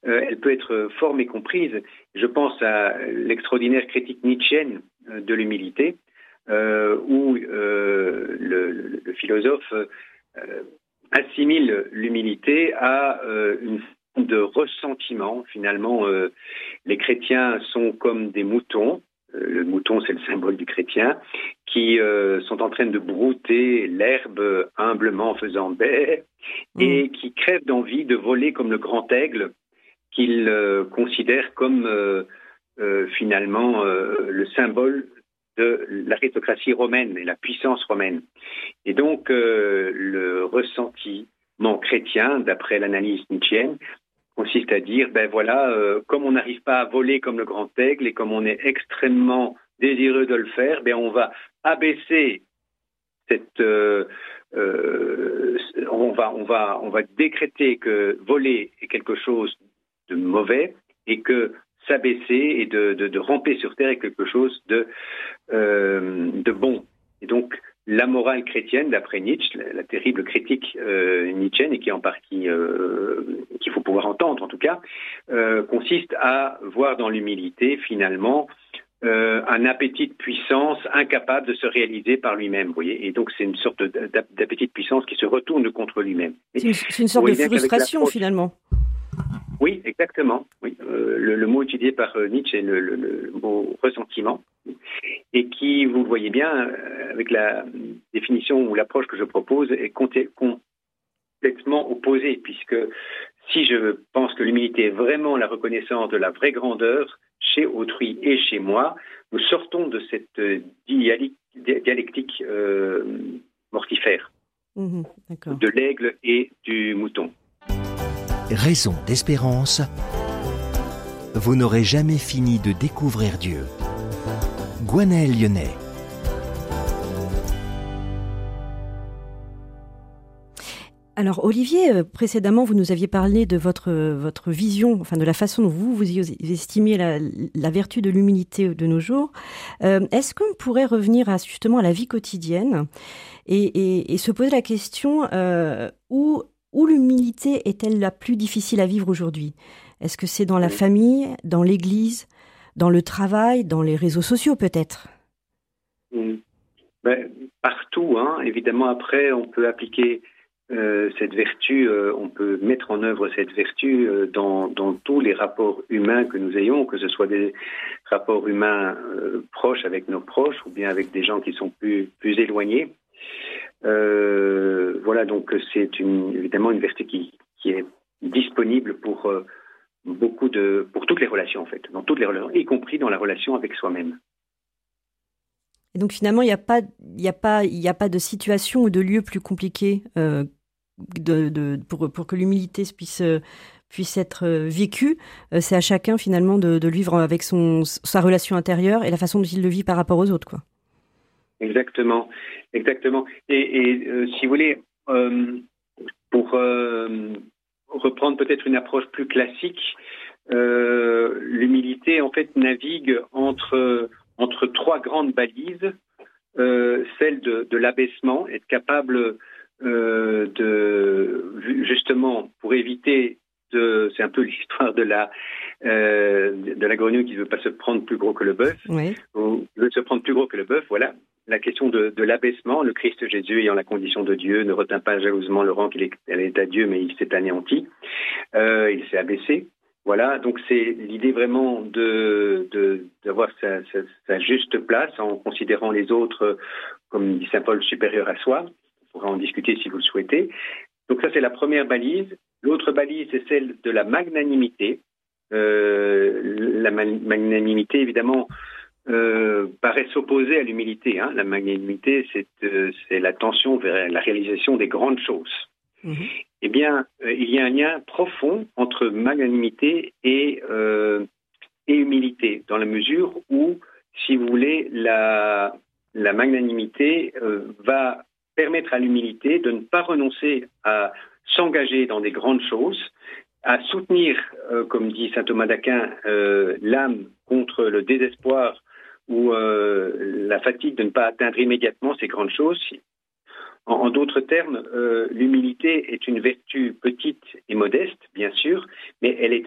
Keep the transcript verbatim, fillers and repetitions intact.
euh, elle peut être forme et comprise. Je pense à l'extraordinaire critique nietzschéenne de l'humilité, euh, où euh, le, le, le philosophe euh, assimile l'humilité à euh, une forme de ressentiment. Finalement, euh, les chrétiens sont comme des moutons. Le mouton, c'est le symbole du chrétien, qui euh, sont en train de brouter l'herbe humblement en faisant baie, mmh. et qui crèvent d'envie de voler comme le grand aigle, qu'ils euh, considèrent comme euh, euh, finalement euh, le symbole de l'aristocratie romaine et la puissance romaine. Et donc, euh, le ressentiment chrétien, d'après l'analyse nietzschéenne, consiste à dire, ben voilà, euh, comme on n'arrive pas à voler comme le grand aigle et comme on est extrêmement désireux de le faire, ben on va abaisser cette, euh, euh, on va, on va, on va décréter que voler est quelque chose de mauvais et que s'abaisser et de, de, de ramper sur terre est quelque chose de, euh, de bon. Et donc, la morale chrétienne, d'après Nietzsche, la, la terrible critique euh, nietzschéenne, et qui est en partie euh, qu'il faut pouvoir entendre en tout cas, euh, consiste à voir dans l'humilité finalement euh, un appétit de puissance incapable de se réaliser par lui-même. Vous voyez, et donc c'est une sorte de, d'appétit de puissance qui se retourne contre lui-même. C'est une, c'est une sorte de frustration finalement. Oui, exactement. Oui. Euh, le, le mot utilisé par euh, Nietzsche est le, le, le mot ressentiment, et qui, vous le voyez bien, euh, avec la définition ou l'approche que je propose, est complètement opposée, puisque si je pense que l'humilité est vraiment la reconnaissance de la vraie grandeur chez autrui et chez moi, nous sortons de cette dialectique euh, mortifère, mmh, de l'aigle et du mouton. Raison d'espérance, vous n'aurez jamais fini de découvrir Dieu. Gwenaëlle Lyonnais. Alors Olivier, précédemment, vous nous aviez parlé de votre, votre vision, enfin de la façon dont vous, vous estimiez la, la vertu de l'humilité de nos jours. Euh, est-ce qu'on pourrait revenir à, justement à la vie quotidienne et, et, et se poser la question euh, où Où l'humilité est-elle la plus difficile à vivre aujourd'hui ? Est-ce que c'est dans la famille, dans l'église, dans le travail, dans les réseaux sociaux peut-être ? mmh. ben, Partout, hein. Évidemment, après, on peut appliquer euh, cette vertu, euh, on peut mettre en œuvre cette vertu euh, dans, dans tous les rapports humains que nous ayons, que ce soit des rapports humains euh, proches avec nos proches ou bien avec des gens qui sont plus, plus éloignés. Euh, voilà, donc c'est une, évidemment une vertu qui, qui est disponible pour euh, beaucoup de, pour toutes les relations en fait, dans toutes les relations, y compris dans la relation avec soi-même. Et donc finalement, il n'y a pas, il n'y a pas, il n'y a pas de situation ou de lieu plus compliqué euh, de, de, pour, pour que l'humilité puisse puisse être vécue. Euh, c'est à chacun finalement de, de le vivre avec son sa relation intérieure et la façon dont il le vit par rapport aux autres, quoi. Exactement, exactement. Et, et euh, si vous voulez, euh, pour euh, reprendre peut-être une approche plus classique, euh, l'humilité en fait navigue entre entre trois grandes balises, euh, celle de, de l'abaissement, être capable euh, de justement pour éviter de, c'est un peu l'histoire de la euh, de la grenouille qui ne veut pas se prendre plus gros que le bœuf, oui. ou veut se prendre plus gros que le bœuf, voilà. La question de, de l'abaissement, le Christ Jésus ayant la condition de Dieu ne retint pas jalousement le rang qu'il est, elle est à Dieu, mais il s'est anéanti, euh, il s'est abaissé. Voilà, donc c'est l'idée vraiment de, de d'avoir sa, sa, sa juste place en considérant les autres comme dit saint Paul supérieurs à soi. On pourra en discuter si vous le souhaitez. Donc ça c'est la première balise. L'autre balise c'est celle de la magnanimité. Euh, la magnanimité évidemment. Euh, paraît s'opposer à l'humilité. Hein. La magnanimité, c'est, euh, c'est la tension vers la réalisation des grandes choses. Mmh. Eh bien, euh, il y a un lien profond entre magnanimité et, euh, et humilité, dans la mesure où, si vous voulez, la, la magnanimité euh, va permettre à l'humilité de ne pas renoncer à s'engager dans des grandes choses, à soutenir, euh, comme dit saint Thomas d'Aquin, euh, l'âme contre le désespoir ou euh, la fatigue de ne pas atteindre immédiatement ces grandes choses. En, en d'autres termes, euh, l'humilité est une vertu petite et modeste, bien sûr, mais elle est